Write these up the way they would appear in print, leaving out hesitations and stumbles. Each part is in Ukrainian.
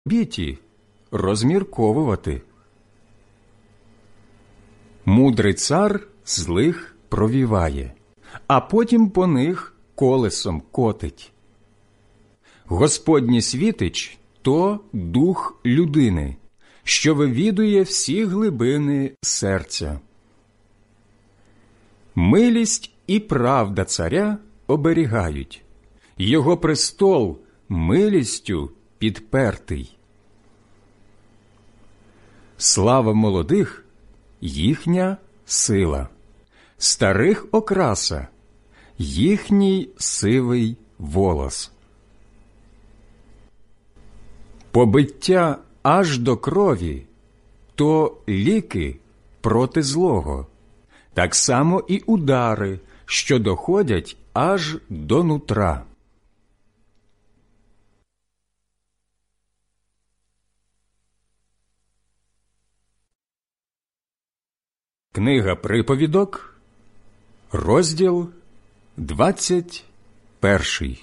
біті розмірковувати. Мудрий цар злих провіває, а потім по них колесом котить. Господній світич – то дух людини, що вивідує всі глибини серця. Милість і правда царя оберігають, його престол милістю підпертий. Слава молодих – їхня сила, старих окраса – їхній сивий волос. Побиття аж до крові – то ліки проти злого, так само і удари, що доходять аж до нутра. Книга Приповідок, розділ 21.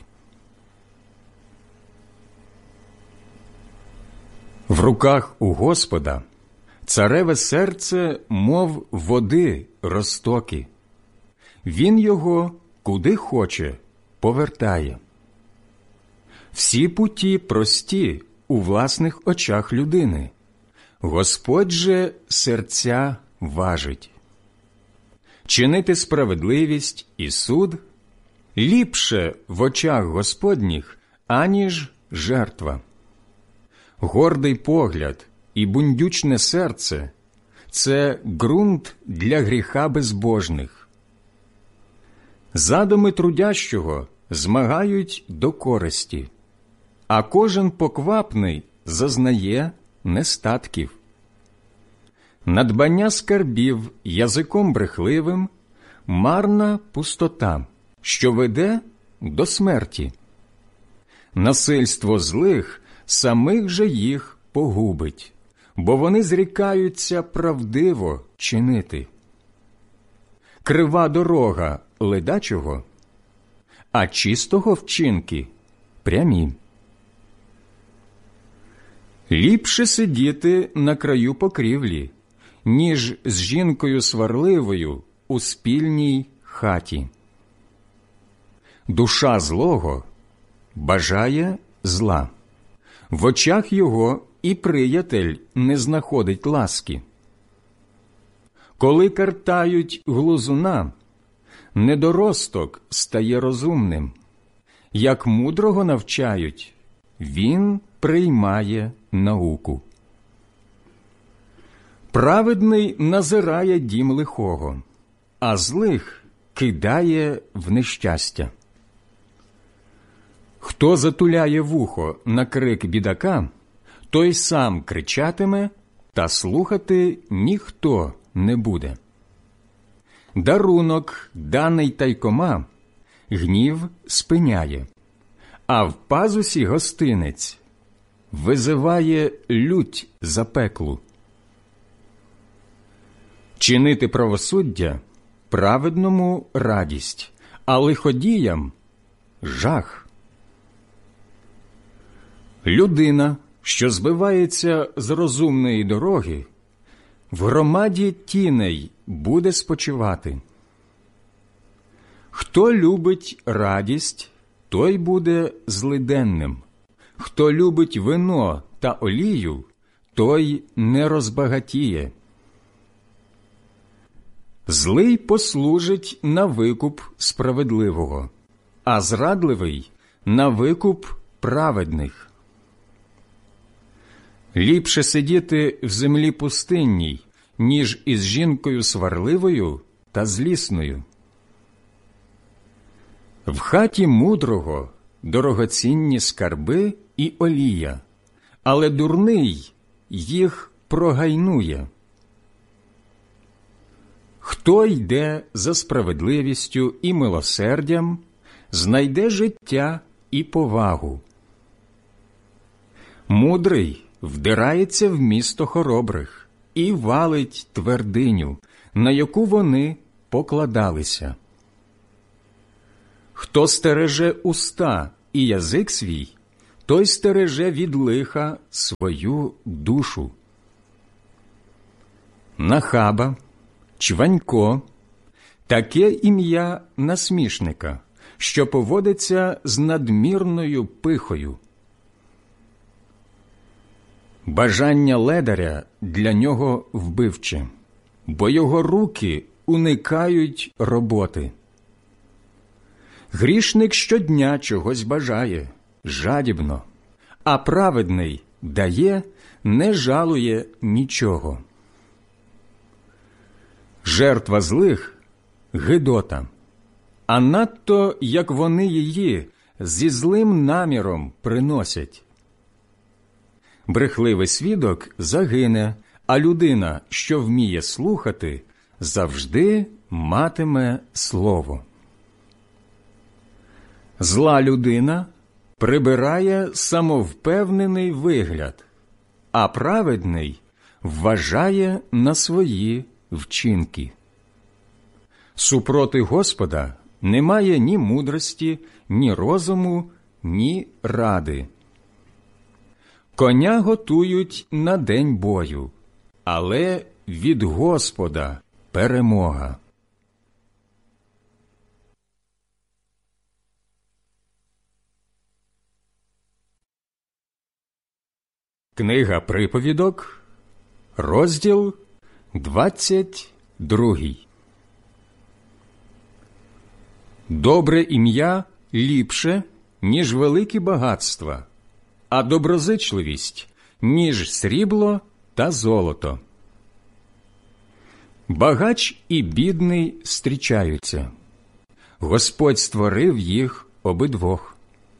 В руках у Господа цареве серце, мов води розтоки. Він його, куди хоче, повертає. Всі путі прості у власних очах людини. Господь же серця важить. Чинити справедливість і суд ліпше в очах Господніх, аніж жертва. Гордий погляд і бундючне серце – це ґрунт для гріха безбожних. Задуми трудящого змагають до користі, а кожен поквапний зазнає нестатків. Надбання скарбів язиком брехливим – марна пустота, що веде до смерті. Насильство злих самих же їх погубить, бо вони зрікаються правдиво чинити. Крива дорога ледачого, а чистого вчинки прямі. Ліпше сидіти на краю покрівлі, ніж з жінкою сварливою у спільній хаті. Душа злого бажає зла. В очах його і приятель не знаходить ласки. Коли картають глузуна, недоросток стає розумним. Як мудрого навчають, він приймає науку. Праведний назирає дім лихого, а злих кидає в нещастя. Хто затуляє вухо на крик бідака, той сам кричатиме, та слухати ніхто не буде. Дарунок, даний тайкома, гнів спиняє, а в пазусі гостинець визиває лють запеклу. Чинити правосуддя праведному радість, а лиходіям жах. Людина, що збивається з розумної дороги, в громаді тіней буде спочивати. Хто любить радість, той буде злиденним. Хто любить вино та олію, той не розбагатіє. Злий послужить на викуп справедливого, а зрадливий – на викуп праведних. Ліпше сидіти в землі пустинній, ніж із жінкою сварливою та злісною. В хаті мудрого дорогоцінні скарби і олія, але дурний їх прогайнує. Хто йде за справедливістю і милосердям, знайде життя і повагу. Мудрий вдирається в місто хоробрих і валить твердиню, на яку вони покладалися. Хто стереже уста і язик свій, той стереже від лиха свою душу. Нахаба, чванько – таке ім'я насмішника, що поводиться з надмірною пихою. Бажання ледаря для нього вбивче, бо його руки уникають роботи. Грішник щодня чогось бажає, жадібно, а праведний дає, не жалує нічого. Жертва злих – гидота, а надто, як вони її зі злим наміром приносять. Брехливий свідок загине, а людина, що вміє слухати, завжди матиме слово. Зла людина прибирає самовпевнений вигляд, а праведний вважає на свої вчинки. Супроти Господа немає ні мудрості, ні розуму, ні ради. Коня готують на день бою, але від Господа перемога. Книга приповідок, розділ 22. Добре ім'я ліпше, ніж великі багатства, а доброзичливість, ніж срібло та золото. Багач і бідний зустрічаються. Господь створив їх обидвох.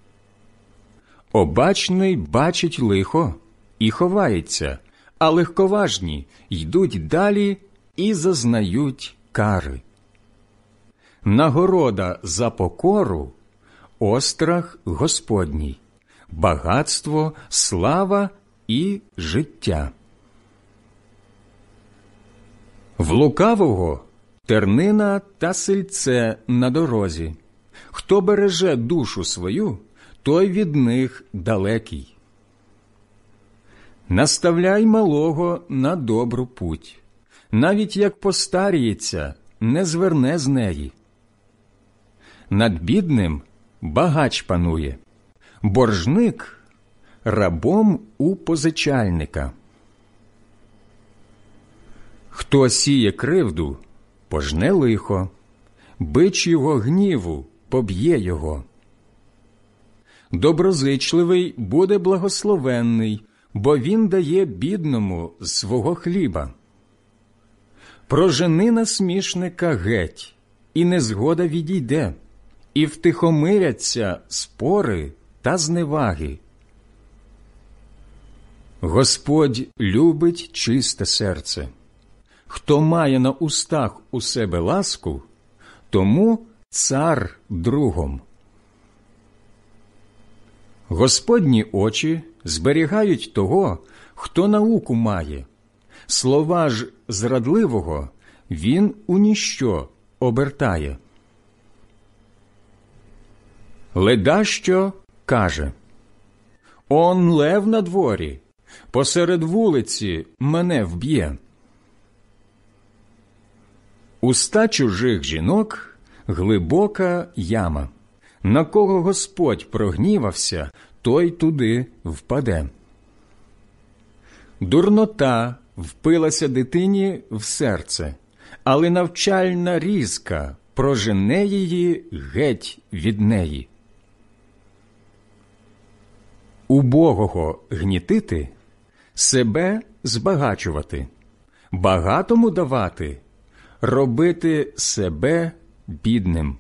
Обачний бачить лихо і ховається, а легковажні йдуть далі і зазнають кари. Нагорода за покору – острах Господній, багатство, слава і життя. В лукавого тернина та сильце на дорозі. Хто береже душу свою, той від них далекий. Наставляй малого на добру путь. Навіть як постаріється, не зверне з неї. Над бідним багач панує, боржник – рабом у позичальника. Хто сіє кривду, пожне лихо, бич його гніву поб'є його. Доброзичливий буде благословенний, бо він дає бідному з свого хліба. Прожени насмішника геть, і незгода відійде, і втихомиряться спори та зневаги. Господь любить чисте серце. Хто має на устах у себе ласку, тому цар другом. Господні очі зберігають того, хто науку має. Слова ж зрадливого він у ніщо обертає. Ледащо каже: «Он лев на дворі, посеред вулиці мене вб'є». Уста чужих жінок – глибока яма. На кого Господь прогнівався, той туди впаде. Дурнота впилася дитині в серце, але навчальна різка прожене її геть від неї. Убогого гнітити – себе збагачувати, багатому давати – робити себе бідним.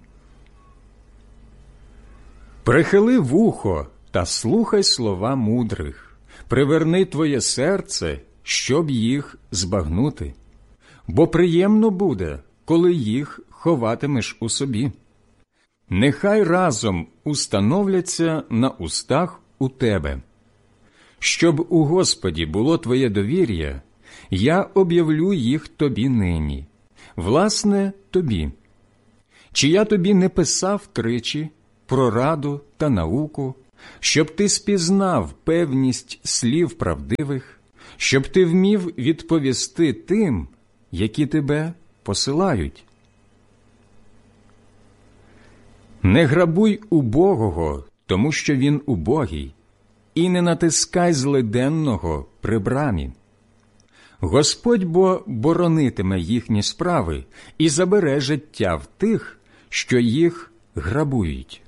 Прихили вухо та слухай слова мудрих, приверни твоє серце, щоб їх збагнути, бо приємно буде, коли їх ховатимеш у собі. Нехай разом установляться на устах у тебе. Щоб у Господі було твоє довір'я, я об'явлю їх тобі нині, власне, тобі. Чи я тобі не писав тричі про раду та науку, щоб ти спізнав певність слів правдивих, щоб ти вмів відповісти тим, які тебе посилають. Не грабуй убогого, тому що він убогий, і не натискай злиденного при брамі. Господь бо боронитиме їхні справи і забере життя в тих, що їх грабують.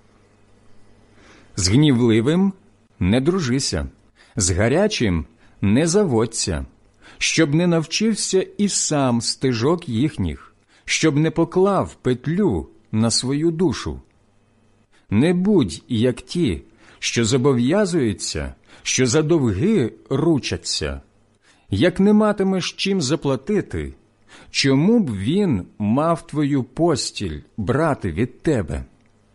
З гнівливим не дружися, з гарячим не заводься, щоб не навчився і сам стежок їхніх, щоб не поклав петлю на свою душу. Не будь, як ті, що зобов'язуються, що за довги ручаться. Як не матимеш чим заплатити, чому б він мав твою постіль брати від тебе?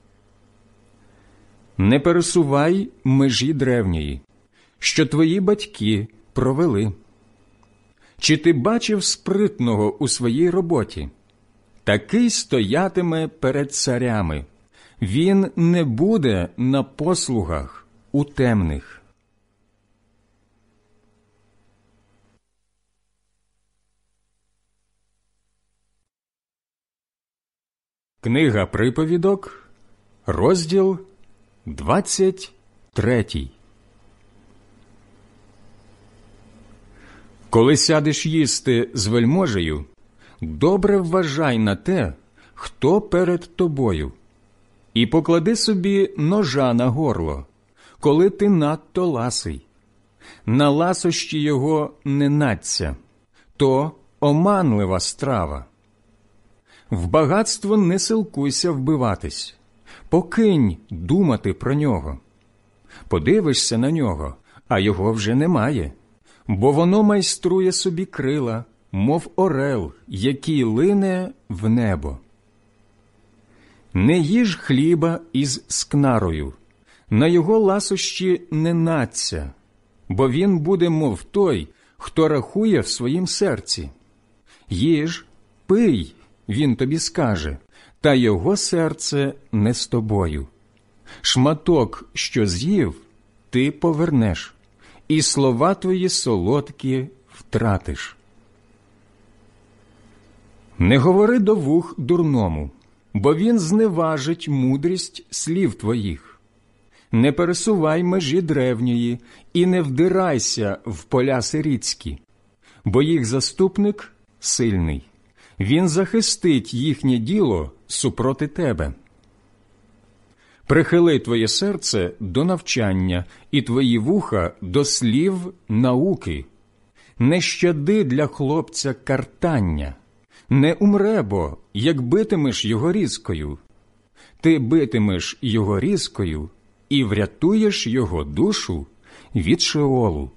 Не пересувай межі древньої, що твої батьки провели. Чи ти бачив спритного у своїй роботі? Такий стоятиме перед царями. Він не буде на послугах у темних. Книга приповідок, розділ 23. Коли сядеш їсти з вельможею, добре вважай на те, хто перед тобою, і поклади собі ножа на горло, коли ти надто ласий. На ласощі його не надься, то оманлива страва. В багатство не силкуйся вбиватись, покинь думати про нього. Подивишся на нього, а його вже немає, бо воно майструє собі крила, мов орел, який лине в небо. Не їж хліба із скнарою, на його ласощі не надься, бо він буде, мов той, хто рахує в своїм серці. Їж, пий, він тобі скаже, та його серце не з тобою. Шматок, що з'їв, ти повернеш, і слова твої солодкі втратиш. Не говори до вух дурному, бо він зневажить мудрість слів твоїх. Не пересувай межі древньої і не вдирайся в поля сирітські, бо їх заступник сильний. Він захистить їхнє діло супроти тебе. Прихили твоє серце до навчання і твої вуха до слів науки. Не щади для хлопця картання. Не умре бо, як битимеш його різкою. Ти битимеш його різкою і врятуєш його душу від Шеолу.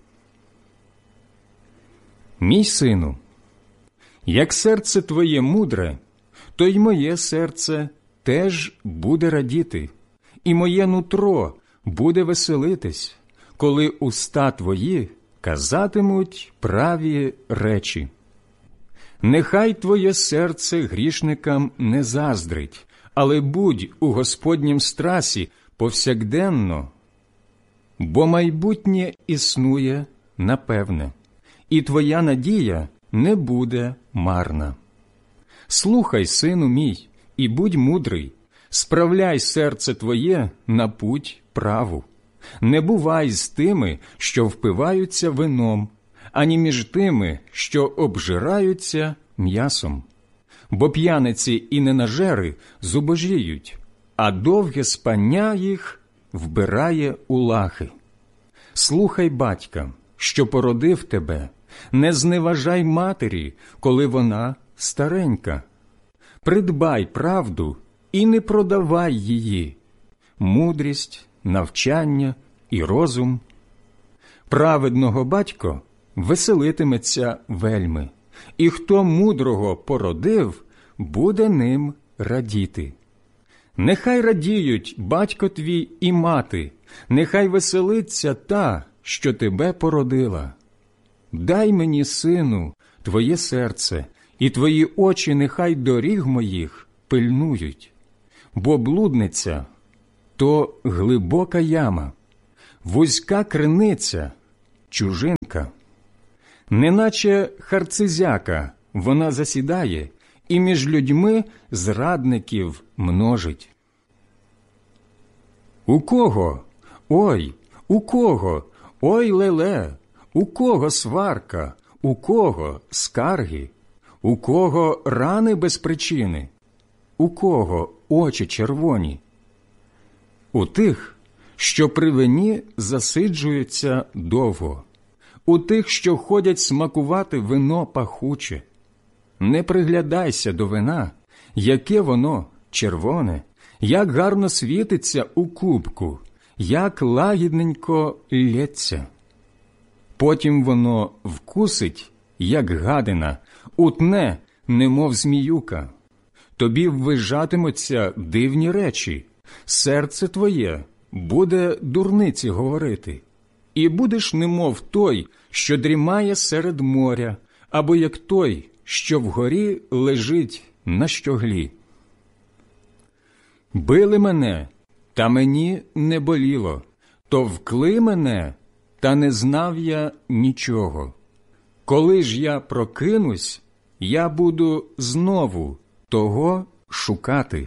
Мій сину, як серце твоє мудре, то й моє серце теж буде радіти, і моє нутро буде веселитись, коли уста твої казатимуть праві речі. Нехай твоє серце грішникам не заздрить, але будь у Господнім страсі повсякденно, бо майбутнє існує напевне, і твоя надія не буде марна. Слухай, сину мій, і будь мудрий, справляй серце твоє на путь праву. Не бувай з тими, що впиваються вином, ані між тими, що обжираються м'ясом. Бо п'яниці і ненажери зубожіють, а довге спання їх вбирає у лахи. Слухай батька, що породив тебе, не зневажай матері, коли вона старенька. Придбай правду і не продавай її, мудрість, навчання і розум. Праведного батько веселитиметься вельми, і хто мудрого породив, буде ним радіти. Нехай радіють батько твій і мати, нехай веселиться та, що тебе породила. Дай мені, сину, твоє серце, і твої очі нехай доріг моїх пильнують, бо блудниця то глибока яма, вузька криниця, чужинка. Неначе харцизяка вона засідає і між людьми зрадників множить. У кого? Ой, у кого? Ой, леле, у кого сварка, у кого скарги, у кого рани без причини, у кого очі червоні? У тих, що при вині засиджуються довго, у тих, що ходять смакувати вино пахуче. Не приглядайся до вина, яке воно червоне, як гарно світиться у кубку, як лагідненько лється. Потім воно вкусить, як гадина, утне, немов зміюка. Тобі ввижатимуться дивні речі, серце твоє буде дурниці говорити. І будеш немов той, що дрімає серед моря, або як той, що вгорі лежить на щоглі. Били мене, та мені не боліло, товкли мене, та не знав я нічого. Коли ж я прокинусь, я буду знову того шукати.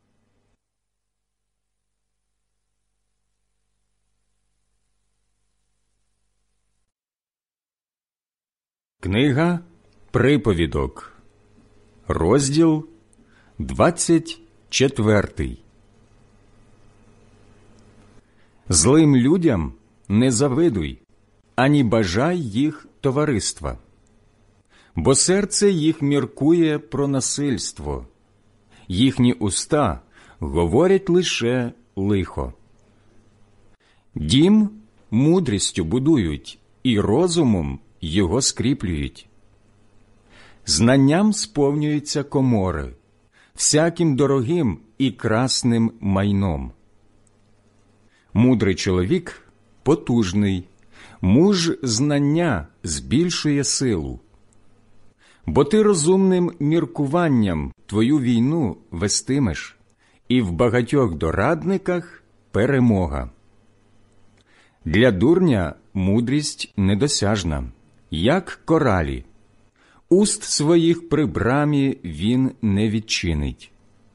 Книга Приповідок, розділ 24. Злим людям не завидуй, ані бажай їх товариства, бо серце їх міркує про насильство, їхні уста говорять лише лихо. Дім мудрістю будують і розумом його скріплюють. Знанням сповнюються комори, всяким дорогим і красним майном. Мудрий чоловік потужний, муж знання збільшує силу. Бо ти розумним міркуванням твою війну вестимеш, і в багатьох дорадниках перемога. Для дурня мудрість недосяжна, як коралі. Уст своїх при брамі він не відчинить.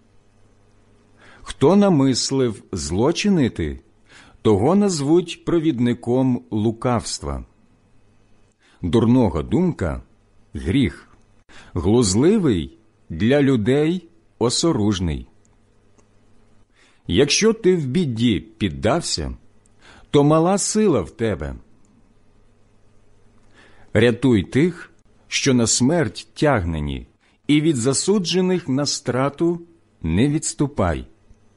Хто намислив зло чинити, того назвуть провідником лукавства. Дурного думка – гріх, глузливий для людей осоружний. Якщо ти в біді піддався, то мала сила в тебе. Рятуй тих, що на смерть тягнені, і від засуджених на страту не відступай.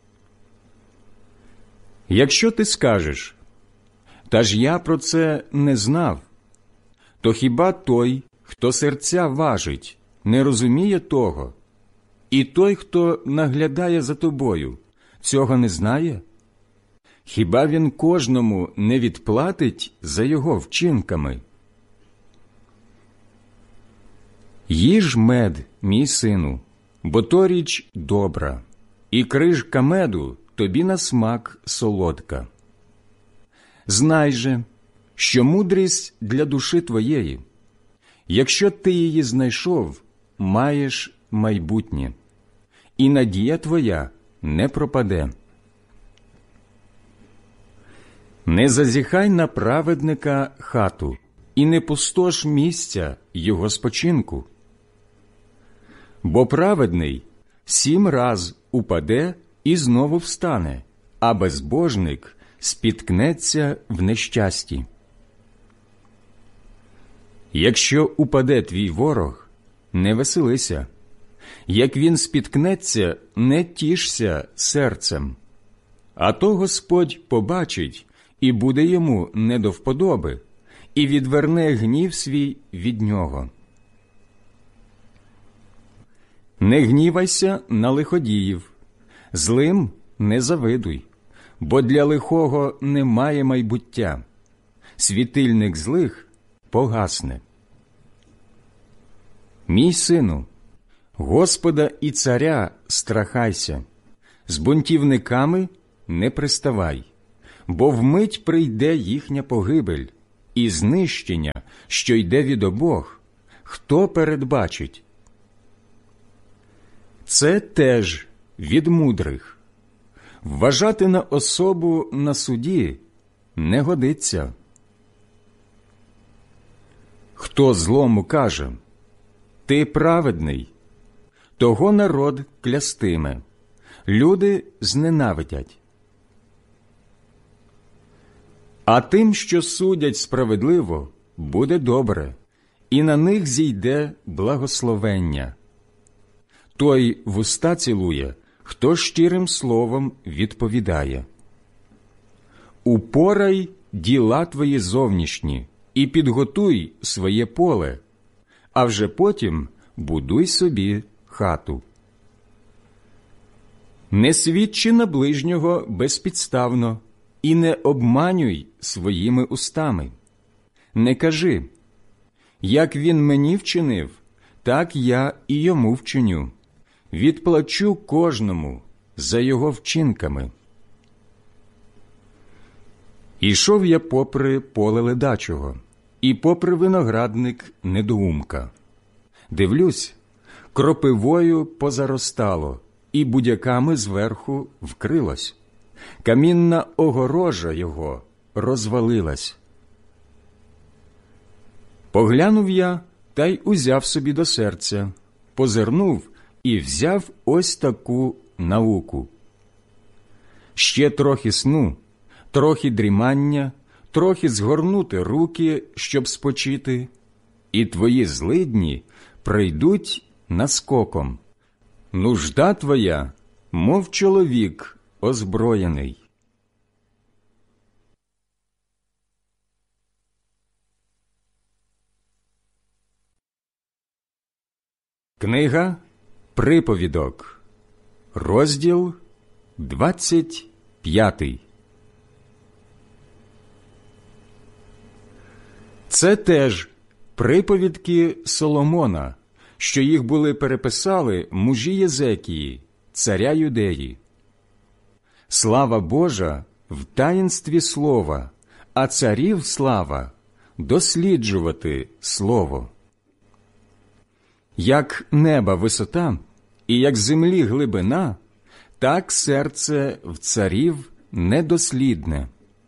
Якщо ти скажеш, та ж я про це не знав, то хіба той, хто серця важить, не розуміє того? І той, хто наглядає за тобою, цього не знає? Хіба він кожному не відплатить за його вчинками? Їж мед, мій сину, бо то річ добра, і крижка меду тобі на смак солодка. Знай же, що мудрість для душі твоєї. Якщо ти її знайшов, маєш майбутнє, і надія твоя не пропаде. Не зазіхай на праведника хату, і не пустош місця його спочинку. Бо праведний 7 раз упаде і знову встане, а безбожник спіткнеться в нещасті. Якщо упаде твій ворог, не веселися. Як він спіткнеться, не тішся серцем. А то Господь побачить, і буде йому не до вподоби, і відверне гнів свій від нього. Не гнівайся на лиходіїв, злим не завидуй, бо для лихого немає майбуття. Світильник злих погасне. Мій сину, Господа і царя страхайся, з бунтівниками не приставай, бо вмить прийде їхня погибель і знищення, що йде від обох, хто передбачить? Це теж від мудрих. Вважати на особу на суді не годиться. Хто злому каже: «Ти праведний», того народ клястиме, люди зненавидять. А тим, що судять справедливо, буде добре, і на них зійде благословення. Той вуста цілує, хто щирим словом відповідає. Упорай діла твої зовнішні і підготуй своє поле, а вже потім будуй собі хату. Не свідчи на ближнього безпідставно і не обманюй своїми устами. Не кажи: «Як він мені вчинив, так я і йому вчиню. Відплачу кожному за його вчинками». Ішов я попри поле ледачого, і попри виноградник недоумка. Дивлюсь, кропивою позаростало, і будяками зверху вкрилось. Камінна огорожа його розвалилась. Поглянув я, та й узяв собі до серця, позирнув і взяв ось таку науку. Ще трохи сну, трохи дрімання, трохи згорнути руки, щоб спочити, і твої злидні прийдуть наскоком. Нужда твоя, мов чоловік озброєний. Книга Приповідок, розділ 25. Це теж приповідки Соломона, що їх були переписали мужі Єзекії, царя Юдеї. Слава Божа в таїнстві слова, а царів слава досліджувати слово. Як неба висота і як землі глибина, так серце в царів недослідне.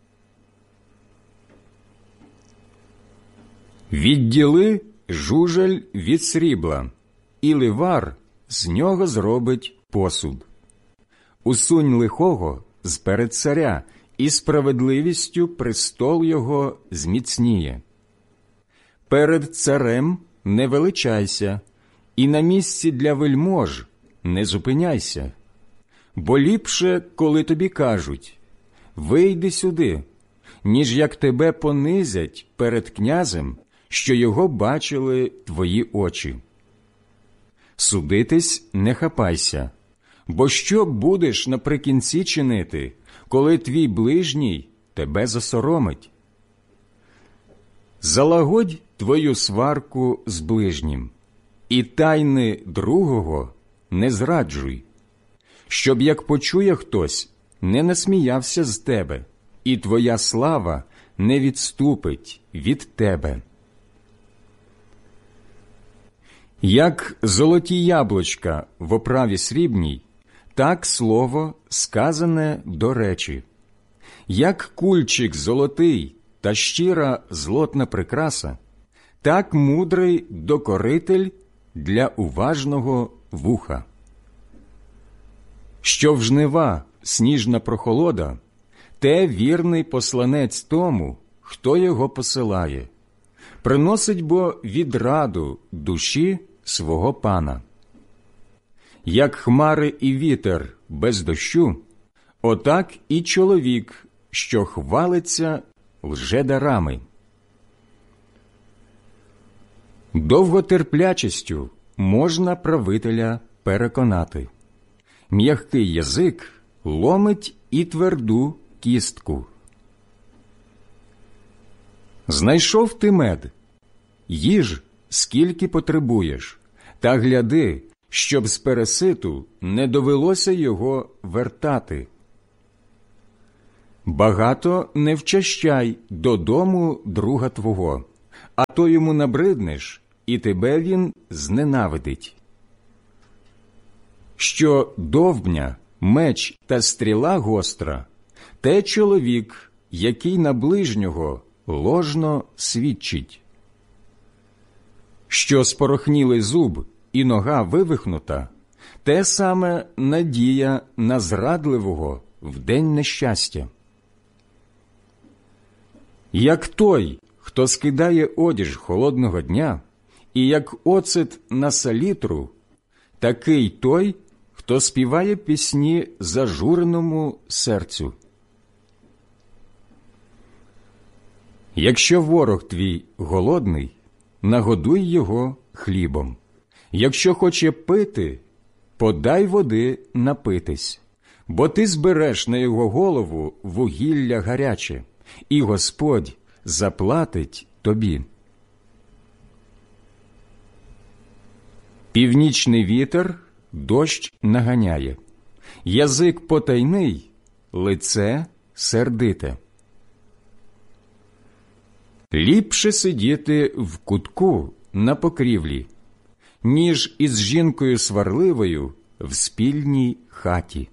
Відділи жужель від срібла, і ливар з нього зробить посуд. Усунь лихого з-перед царя, і справедливістю престол його зміцніє. Перед царем не величайся, і на місці для вельмож не зупиняйся. Бо ліпше, коли тобі кажуть: «Вийди сюди», ніж як тебе понизять перед князем, що його бачили твої очі. Судитись не хапайся, бо що будеш наприкінці чинити, коли твій ближній тебе засоромить? Залагодь твою сварку з ближнім, і тайни другого не зраджуй, щоб, як почує хтось, не насміявся з тебе, і твоя слава не відступить від тебе. Як золоті яблучка в оправі срібній, так слово сказане до речі. Як кульчик золотий та щира злотна прикраса, так мудрий докоритель для уважного вуха. Що в жнива сніжна прохолода, те вірний посланець тому, хто його посилає. Приносить бо відраду душі свого пана. Як хмари і вітер без дощу, отак і чоловік, що хвалиться лжедарами. Довготерплячістю можна правителя переконати. М'який язик ломить і тверду кістку. Знайшов ти мед, їж, скільки потребуєш, та гляди, щоб з переситу не довелося його вертати. Багато не вчащай додому друга твого, а то йому набриднеш, і тебе він зненавидить. Що довбня, меч та стріла гостра – те чоловік, який на ближнього ложно свідчить. Що спорохнілий зуб і нога вивихнута – те саме надія на зрадливого в день нещастя. Як той, хто скидає одіж холодного дня, і як оцет на салітру, такий той, хто співає пісні зажуреному серцю. Якщо ворог твій голодний, нагодуй його хлібом. Якщо хоче пити, подай води напитись, бо ти збереш на його голову вугілля гаряче, і Господь заплатить тобі. Північний вітер дощ наганяє, язик потайний, лице сердите. Ліпше сидіти в кутку на покрівлі, ніж із жінкою сварливою в спільній хаті.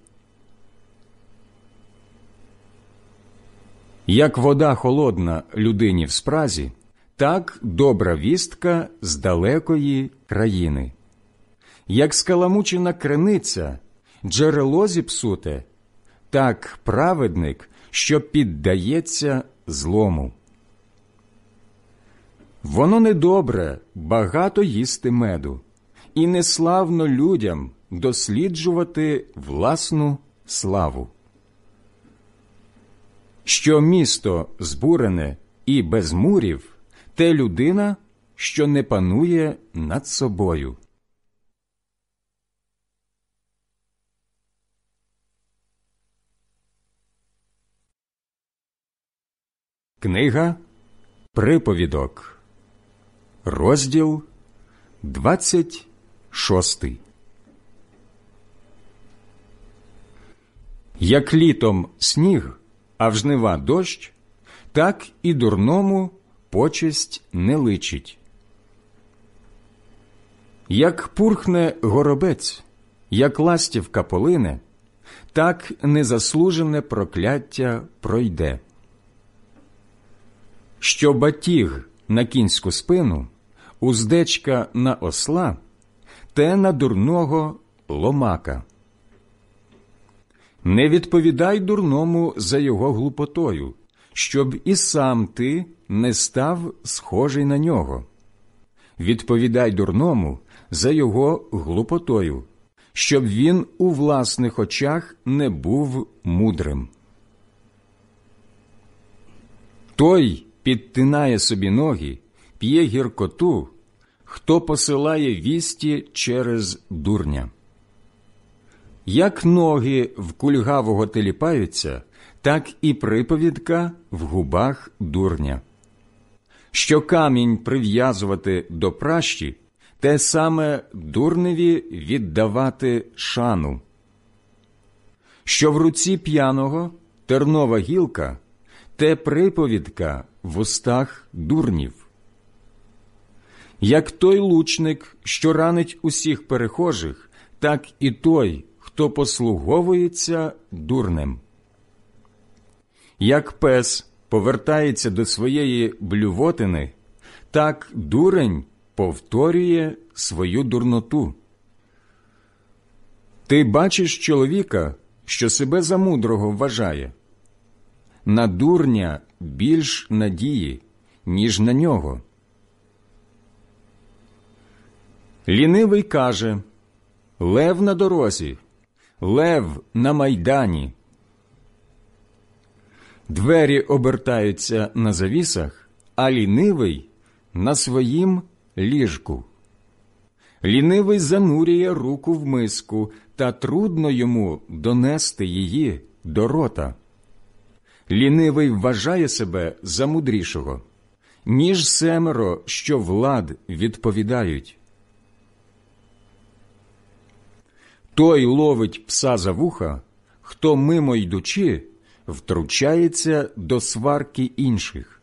Як вода холодна людині в спразі, так добра вістка з далекої країни. Як скаламучена криниця, джерело зіпсуте, так праведник, що піддається злому. Воно недобре багато їсти меду, і неславно людям досліджувати власну славу. Що місто збурене і без мурів, те людина, що не панує над собою. Книга Приповідок, розділ 26. Як літом сніг, а в жнива дощ, так і дурному почесть не личить. Як пурхне горобець, як ластівка полине, так незаслужене прокляття пройде. Що батіг на кінську спину, уздечка на осла, те на дурного ломака. Не відповідай дурному за його глупотою, щоб і сам ти не став схожий на нього. Відповідай дурному за його глупотою, щоб він у власних очах не був мудрим. Той підтинає собі ноги, п'є гіркоту, хто посилає вісті через дурня. Як ноги в кульгавого теліпаються, так і приповідка в губах дурня. Що камінь прив'язувати до пращі, те саме дурневі віддавати шану. Що в руці п'яного тернова гілка, те приповідка в устах дурнів. Як той лучник, що ранить усіх перехожих, так і той, хто послуговується дурнем. Як пес повертається до своєї блювотини, так дурень повторює свою дурноту. Ти бачиш чоловіка, що себе за мудрого вважає. На дурня більш надії, ніж на нього. Лінивий каже: лев на дорозі, лев на майдані. Двері обертаються на завісах, а лінивий на своїм ліжку. Лінивий занурює руку в миску, та трудно йому донести її до рота. Лінивий вважає себе за мудрішого, ніж семеро, що влад відповідають. Той ловить пса за вуха, хто мимо йдучи втручається до сварки інших.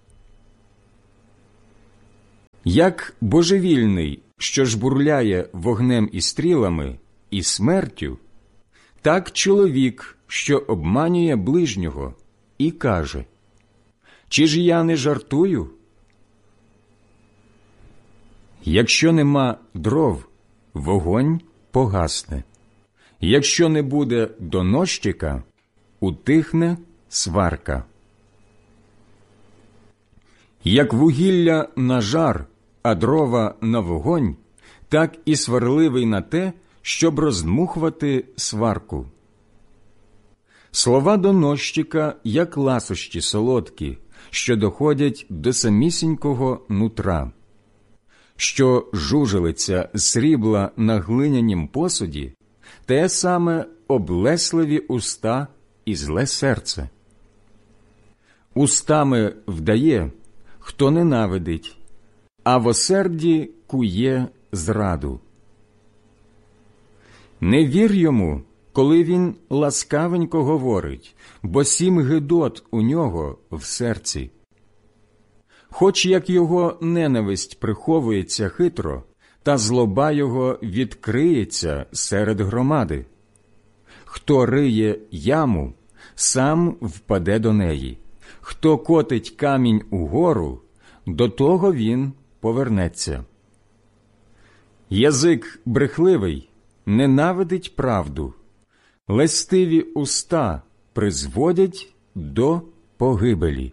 Як божевільний, що жбурляє вогнем і стрілами, і смертю, так чоловік, що обманює ближнього і каже: «Чи ж я не жартую?» Якщо нема дров, вогонь погасне. Якщо не буде доносчика, утихне сварка. Як вугілля на жар, а дрова на вогонь, так і сварливий на те, щоб роздмухувати сварку. Слова доносчика, як ласощі солодкі, що доходять до самісінького нутра. Що жужелиця срібла на глинянім посуді, те саме облесливі уста і зле серце. Устами вдає, хто ненавидить, а в осерді кує зраду. Не вір йому, коли він ласкавенько говорить, бо 7 гидот у нього в серці. Хоч як його ненависть приховується хитро, та злоба його відкриється серед громади. Хто риє яму, сам впаде до неї. Хто котить камінь угору, до того він повернеться. Язик брехливий ненавидить правду, лестиві уста призводять до погибелі.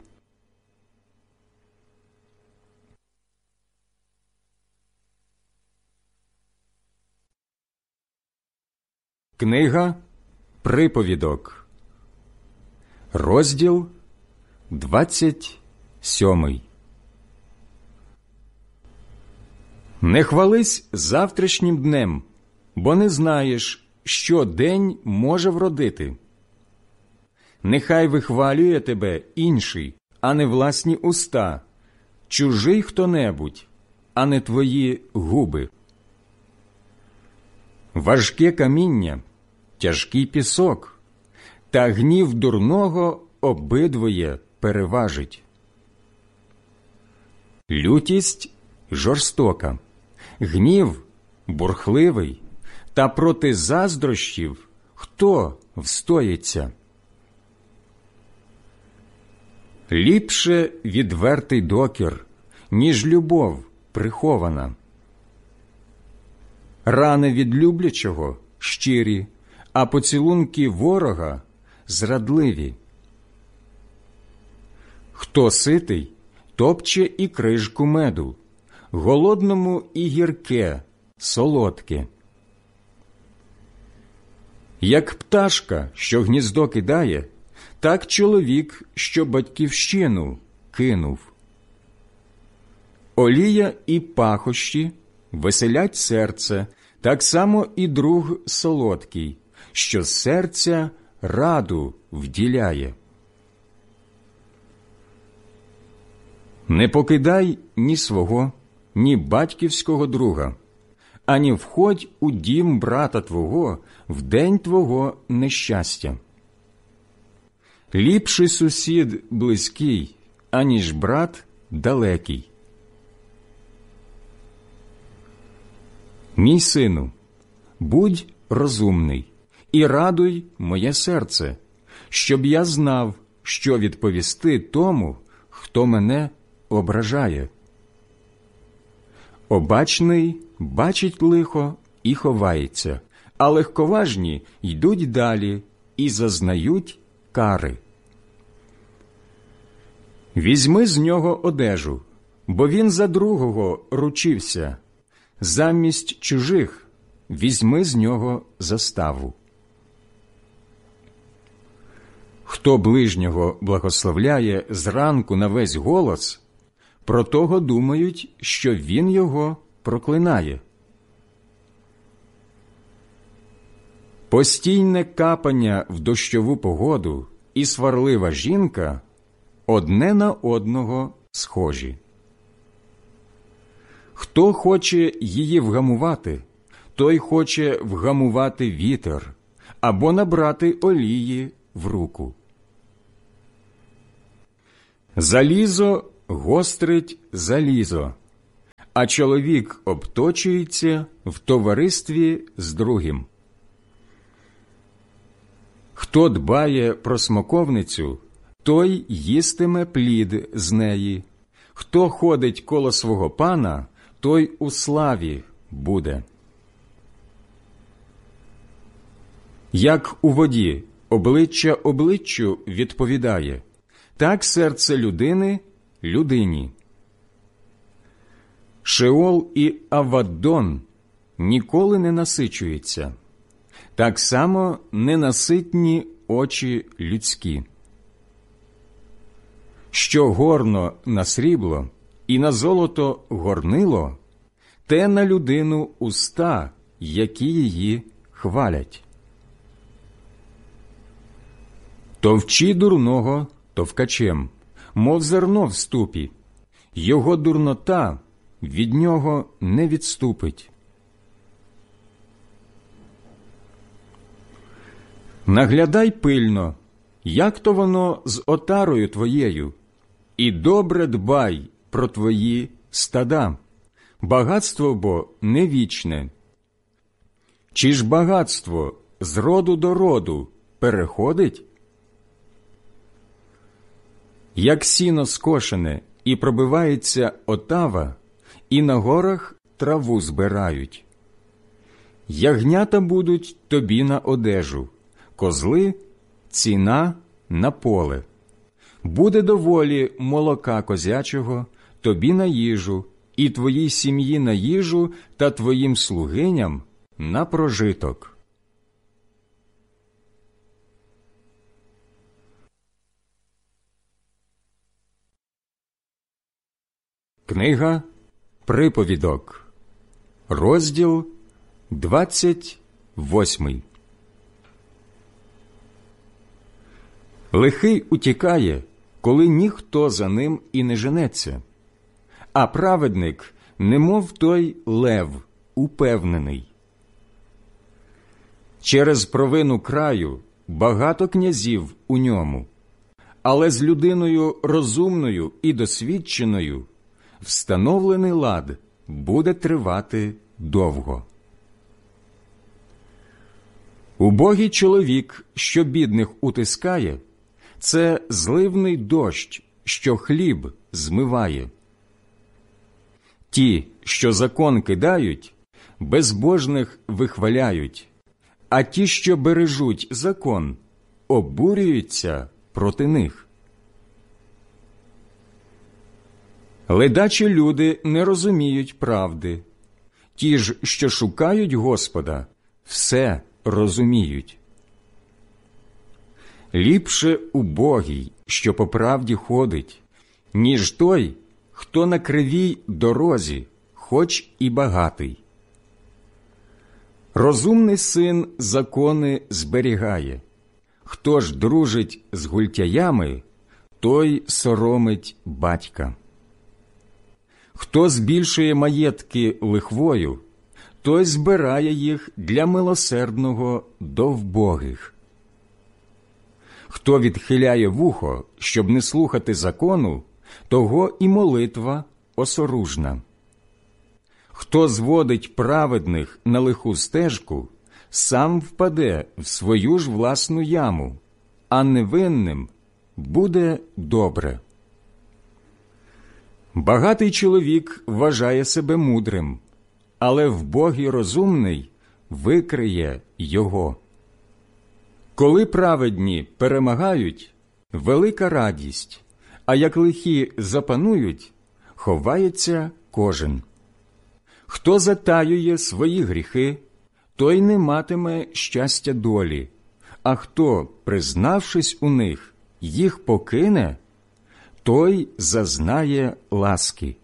Книга Приповідок, розділ 27. Не хвались завтрашнім днем, бо не знаєш, що день може вродити. Нехай вихвалює тебе інший, а не власні уста, чужий хто-небудь, а не твої губи. Важке каміння, тяжкий пісок, та гнів дурного обидвоє переважить. Лютість жорстока, гнів бурхливий, та проти заздрощів хто встоїться? Ліпше відвертий докір, ніж любов прихована. Рани від люблячого щирі, а поцілунки ворога зрадливі. Хто ситий, топче і крижку меду, голодному і гірке, солодке. Як пташка, що гніздо кидає, так чоловік, що батьківщину кинув. Олія і пахощі веселять серце, так само і друг солодкий, що з серця раду вділяє. Не покидай ні свого, ні батьківського друга, ані входь у дім брата твого в день твого нещастя. Ліпший сусід близький, аніж брат далекий. Мій сину, будь розумний і радуй моє серце, щоб я знав, що відповісти тому, хто мене ображає. Обачний бачить лихо і ховається, а легковажні йдуть далі і зазнають кари. Візьми з нього одежу, бо він за другого ручився. Замість чужих візьми з нього заставу. Хто ближнього благословляє зранку на весь голос, про того думають, що він його проклинає. Постійне капання в дощову погоду і сварлива жінка одне на одного схожі. Хто хоче її вгамувати, той хоче вгамувати вітер або набрати олії в руку. Залізо гострить залізо, а чоловік обточується в товаристві з другим. Хто дбає про смоковницю, той їстиме плід з неї. Хто ходить коло свого пана, той у славі буде. Як у воді обличчя обличчю відповідає, так серце людини людині. Шеол і Аваддон ніколи не насичуються, так само ненаситні очі людські. Що горно на срібло і на золото горнило, те на людину уста, які її хвалять. Товчи дурного товкачем, мов зерно в ступі, його дурнота від нього не відступить. Наглядай пильно, як то воно з отарою твоєю, і добре дбай про твої стада, багатство бо не вічне. Чи ж багатство з роду до роду переходить? Як сіно скошене і пробивається отава, і на горах траву збирають. Ягнята будуть тобі на одежу, козли – ціна на поле. Буде доволі молока козячого тобі на їжу, і твоїй сім'ї на їжу, та твоїм слугиням на прожиток. Книга Приповідок, розділ 28. Лихий утікає, коли ніхто за ним і не женеться, а праведник, немов той лев, упевнений. Через провину краю багато князів у ньому, але з людиною розумною і досвідченою встановлений лад буде тривати довго. Убогий чоловік, що бідних утискає, це зливний дощ, що хліб змиває. Ті, що закон кидають, безбожних вихваляють, а ті, що бережуть закон, обурюються проти них. Ледачі люди не розуміють правди. Ті ж, що шукають Господа, все розуміють. Ліпше убогий, що по правді ходить, ніж той, хто на кривій дорозі, хоч і багатий. Розумний син закони зберігає. Хто ж дружить з гультяями, той соромить батька. Хто збільшує маєтки лихвою, той збирає їх для милосердного до вбогих. Хто відхиляє вухо, щоб не слухати закону, того і молитва осоружна. Хто зводить праведних на лиху стежку, сам впаде в свою ж власну яму, а невинним буде добре. Багатий чоловік вважає себе мудрим, але вбогий розумний викриє його. Коли праведні перемагають, велика радість, а як лихі запанують, ховається кожен. Хто затаює свої гріхи, той не матиме щастя долі, а хто, признавшись у них, їх покине, той зазнає ласки.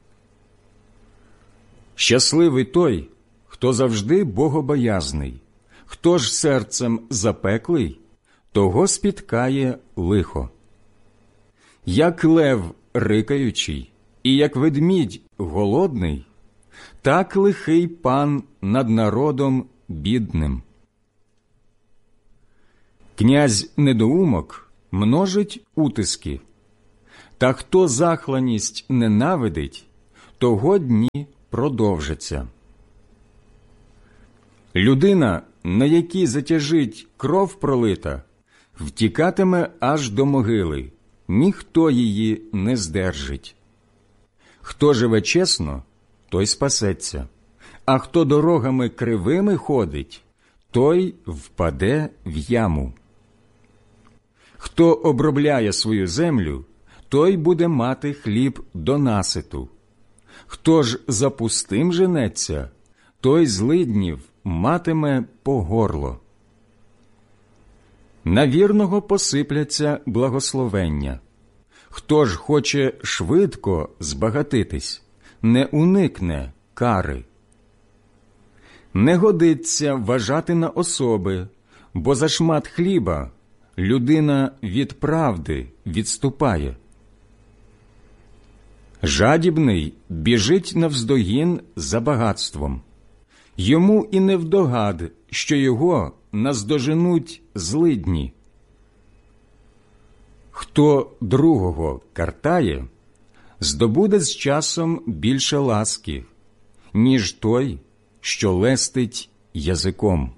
Щасливий той, хто завжди богобоязний, хто ж серцем запеклий, того спіткає лихо. Як лев рикаючий, і як ведмідь голодний, так лихий пан над народом бідним. Князь-недоумок множить утиски, Та хто захланість ненавидить, того дні продовжаться. Людина, на якій затяжить кров пролита, втікатиме аж до могили, ніхто її не здержить. Хто живе чесно, той спасеться, а хто дорогами кривими ходить, той впаде в яму. Хто обробляє свою землю, той буде мати хліб до наситу. Хто ж за пустим женеться, той злиднів матиме по горло. На вірного посипляться благословення. Хто ж хоче швидко збагатитись, не уникне кари. Не годиться вважати на особи, бо за шмат хліба людина від правди відступає. Жадібний біжить навздогін за багатством. Йому і невдогад, що його наздоженуть злидні. Хто другого картає, здобуде з часом більше ласки, ніж той, що лестить язиком.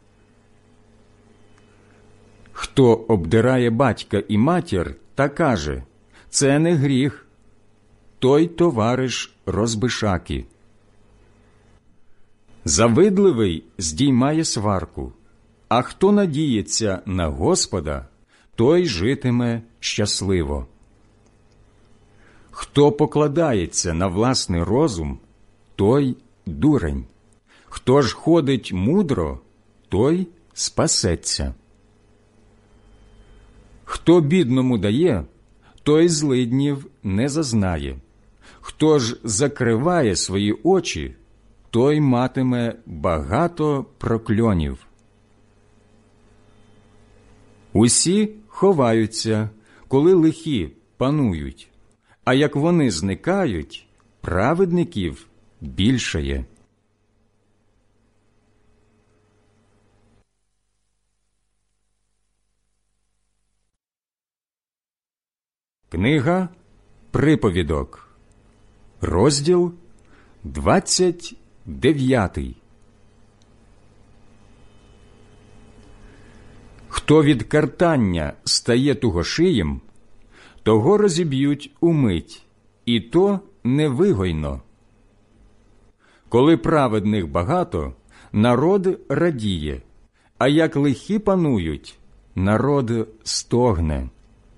Хто обдирає батька і матір та каже «це не гріх», той товариш розбишаки. Завидливий здіймає сварку, а хто надіється на Господа, той житиме щасливо. Хто покладається на власний розум, той дурень. Хто ж ходить мудро, той спасеться. Хто бідному дає, той злиднів не зазнає. Хто ж закриває свої очі, той матиме багато прокльонів. Усі ховаються, коли лихі панують, а як вони зникають, праведників більшає. Книга Приповідок, розділ 29. Хто від картання стає тугошиєм, того розіб'ють умить, і то невигойно. Коли праведних багато, народ радіє, а як лихі панують, народ стогне.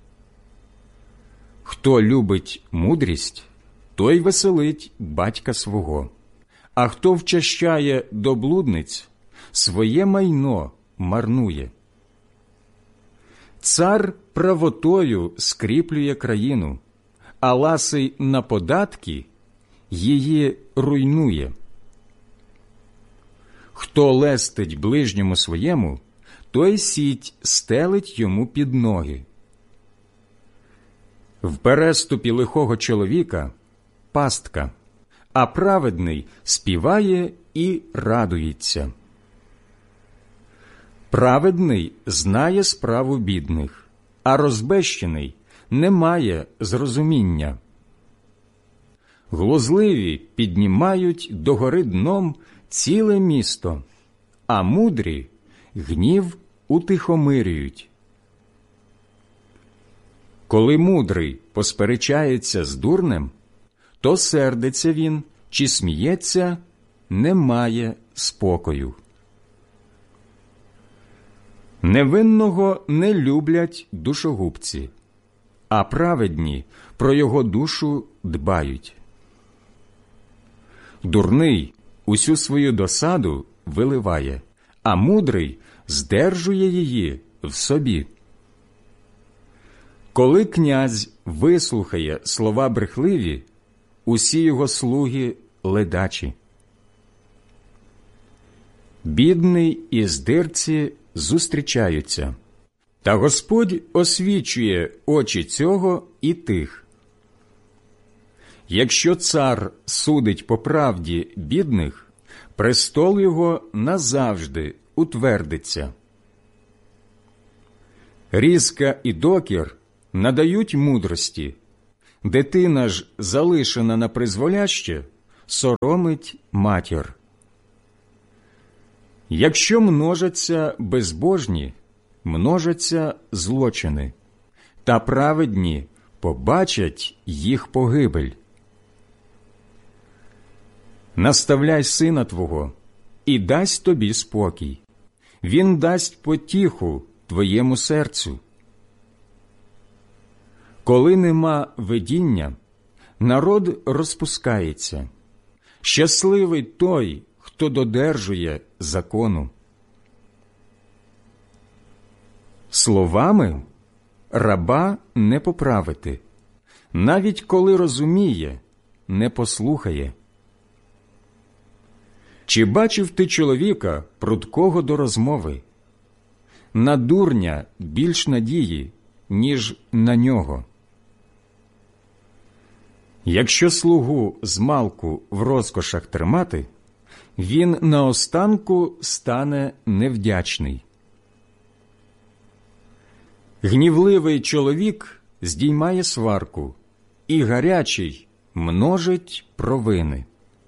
Хто любить мудрість, той веселить батька свого, а хто вчащає до блудниць, своє майно марнує. Цар правотою скріплює країну, а ласий на податки її руйнує. Хто лестить ближньому своєму, той сіть стелить йому під ноги. В переступі лихого чоловіка пастка, а праведний співає і радується. Праведний знає справу бідних, а розбещений не має зрозуміння. Глузливі піднімають догори дном ціле місто, а мудрі гнів утихомирюють. Коли мудрий посперечається з дурнем, то сердиться він чи сміється, не має спокою. Невинного не люблять душогубці, а праведні про його душу дбають. Дурний усю свою досаду виливає, а мудрий здержує її в собі. Коли князь вислухає слова брехливі, усі його слуги ледачі. Бідний і здирці зустрічаються, та Господь освічує очі цього і тих. Якщо цар судить по правді бідних, престол його назавжди утвердиться. Різка і докір надають мудрості, Дитина ж, залишена на призволяще, соромить матір. Якщо множаться безбожні, множаться злочини, та праведні побачать їх погибель. Наставляй сина твого, і дасть тобі спокій. Він дасть потіху твоєму серцю. Коли нема видіння, народ розпускається. Щасливий той, хто додержує закону. Словами раба не поправити, навіть коли розуміє, не послухає. Чи бачив ти чоловіка, прудкого до розмови? На дурня більш надії, ніж на нього. Якщо слугу змалку в розкошах тримати, він наостанку стане невдячний. Гнівливий чоловік здіймає сварку, і гарячий множить провини.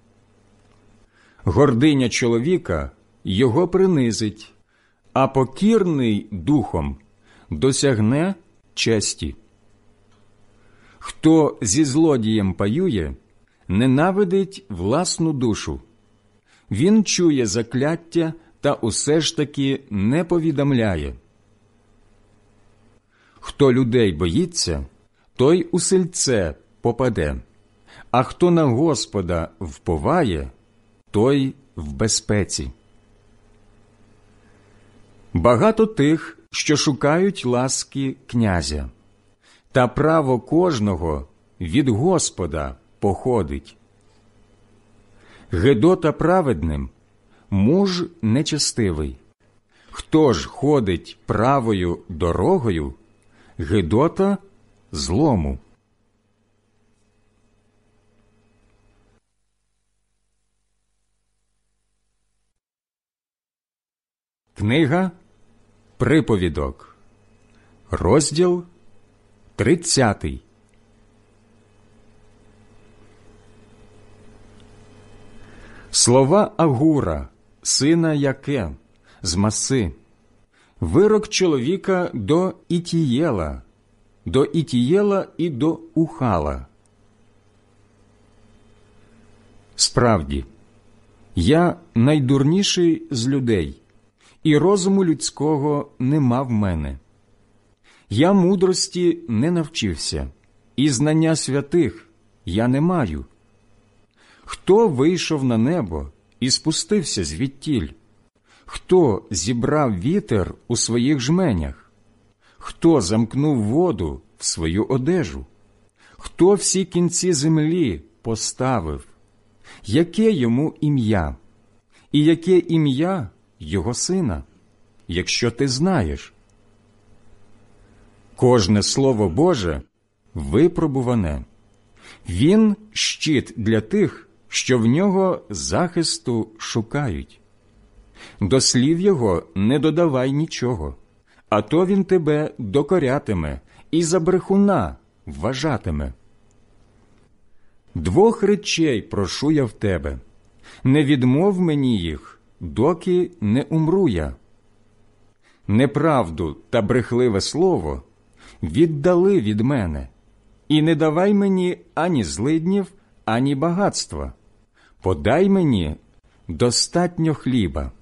Гординя чоловіка його принизить, а покірний духом досягне честі. Хто зі злодієм паює, ненавидить власну душу. Він чує закляття та усе ж таки не повідомляє. Хто людей боїться, той у сильце попаде, а хто на Господа вповає, той в безпеці. Багато тих, що шукають ласки князя, та право кожного від Господа походить. Гедота праведним, муж нечестивий. Хто ж ходить правою дорогою, гедота злому. Книга Приповідок, розділ 30. Слова Агура, сина Яке, з Маси, вирок чоловіка до Ітієла і до Ухала. Справді, я найдурніший з людей, і розуму людського нема в мене. Я мудрості не навчився, і знання святих я не маю. Хто вийшов на небо і спустився звідтіль? Хто зібрав вітер у своїх жменях? Хто замкнув воду в свою одежу? Хто всі кінці землі поставив? Яке йому ім'я? І яке ім'я його сина, якщо ти знаєш? Кожне слово Боже випробуване. Він – щит для тих, що в нього захисту шукають. До слів його не додавай нічого, а то він тебе докорятиме і за брехуна вважатиме. Двох речей прошу я в тебе, не відмов мені їх, доки не умру я. Неправду та брехливе слово віддали від мене, і не давай мені ані злиднів, ані багатства. Подай мені достатньо хліба.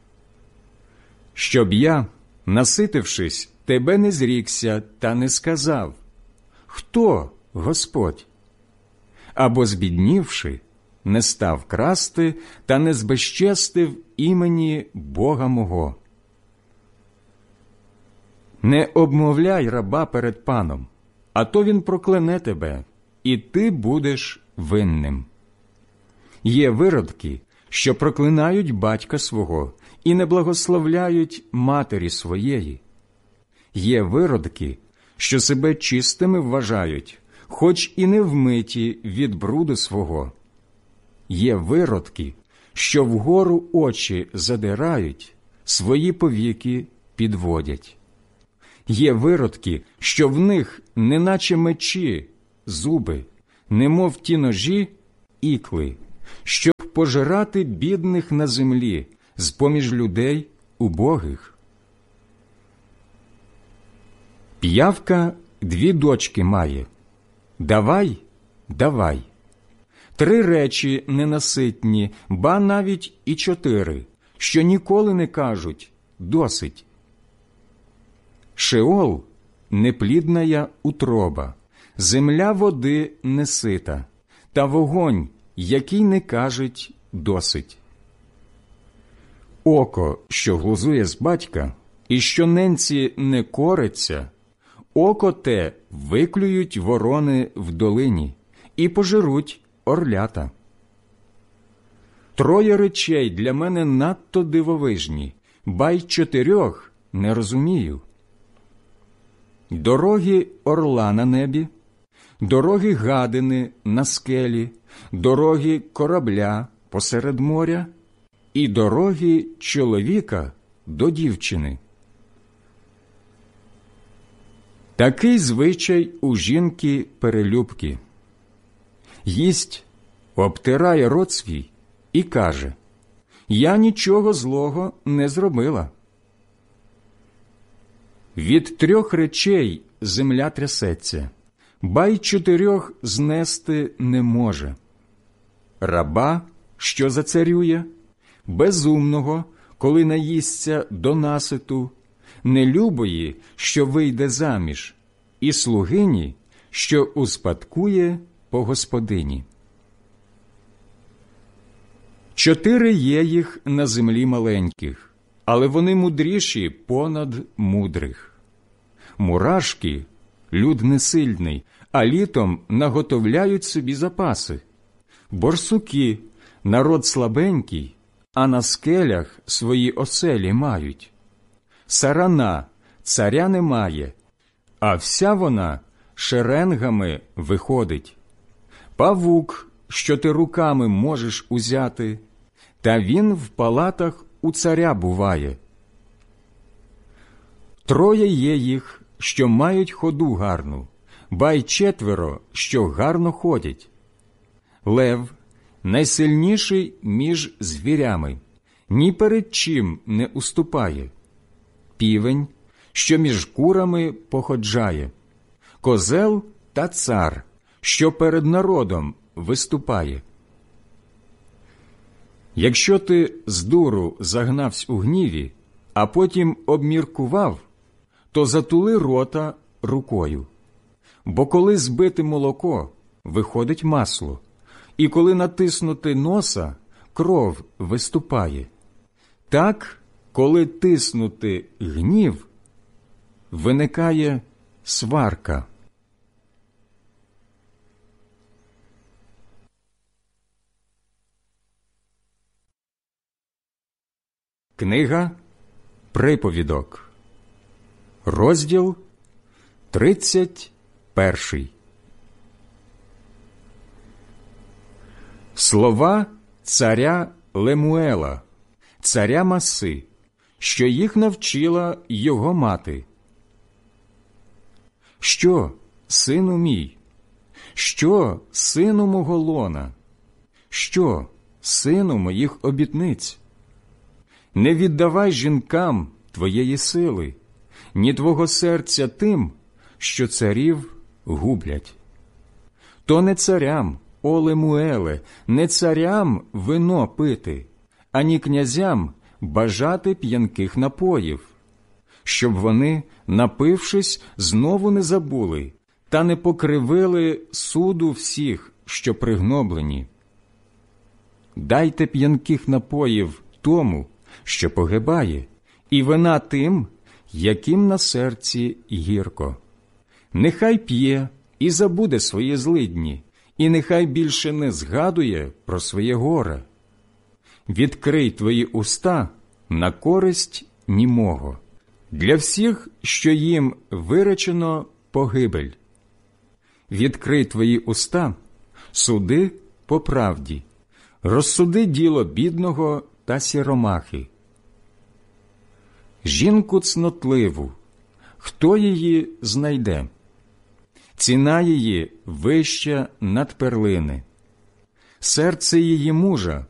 Щоб я, наситившись, тебе не зрікся та не сказав: «Хто, Господь?» Або, збіднівши, не став красти та не збезчестив імені Бога мого. Не обмовляй раба перед паном, а то він прокляне тебе, і ти будеш винним. Є виродки, що проклинають батька свого і не благословляють матері своєї. Є виродки, що себе чистими вважають, хоч і не вмиті від бруду свого. Є виродки, що вгору очі задирають, свої повіки підводять. Є виродки, що в них неначе мечі зуби, немов ті ножі, ікли, щоб пожирати бідних на землі з-поміж людей убогих. П'явка 2 дочки має. Давай, давай. 3 речі ненаситні, ба навіть і 4, що ніколи не кажуть «досить». Шеол – неплідная утроба, земля води несита, та вогонь, який не кажуть «досить». Око, що глузує з батька, і що ненці не кориться, око те виклюють ворони в долині і пожируть орлята. 3 речей для мене надто дивовижні, ба й 4 не розумію. Дороги орла на небі, дороги гадини на скелі, дороги корабля посеред моря і дороги чоловіка до дівчини. Такий звичай у жінки-перелюбки. Їсть, обтирає рот свій і каже: «Я нічого злого не зробила». Від 3 речей земля трясеться, ба й 4 знести не може. Раба, що зацарює, безумного, коли наїсться до наситу, нелюбої, що вийде заміж, і слугині, що успадкує по господині. 4 є їх на землі маленьких, але вони мудріші понад мудрих. Мурашки – люд несильний, а літом наготовляють собі запаси. Борсуки – народ слабенький, а на скелях свої оселі мають. Сарана – царя немає, а вся вона шеренгами виходить. Павук, що ти руками можеш узяти, та він в палатах у царя буває. 3 є їх, що мають ходу гарну, ба й 4, що гарно ходять. Лев – найсильніший між звірями, ні перед чим не уступає. Півень, що між курами походжає. Козел та цар, що перед народом виступає. Якщо ти здуру загнавсь у гніві, а потім обміркував, то затули рота рукою. Бо коли збити молоко, виходить масло, і коли натиснути носа, кров виступає. Так, коли тиснути гнів, виникає сварка. Книга Приповідок, розділ 31. Слова царя Лемуела, царя Маси, що їх навчила його мати. Що, сину мій? Що, сину мого лона? Що, сину моїх обітниць? Не віддавай жінкам твоєї сили, ні твого серця тим, що царів гублять. То не царям, о Лемуеле, не царям вино пити, ані князям бажати п'янких напоїв, щоб вони, напившись, знову не забули та не покривили суду всіх, що пригноблені. Дайте п'янких напоїв тому, що погибає, і вина тим, яким на серці гірко. Нехай п'є і забуде свої злидні, і нехай більше не згадує про своє горе. Відкрий твої уста на користь німого, для всіх, що їм виречено погибель. Відкрий твої уста, суди по правді, розсуди діло бідного та сіромахи. Жінку цнотливу, хто її знайде? ціна її вища над перлини. Серце її мужа